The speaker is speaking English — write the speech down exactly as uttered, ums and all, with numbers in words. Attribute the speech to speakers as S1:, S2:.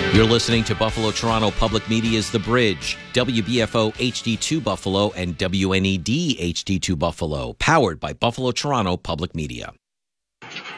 S1: You're listening to Buffalo Toronto Public Media's The Bridge, W B F O H D two Buffalo and W N E D H D two Buffalo, powered by Buffalo Toronto Public Media.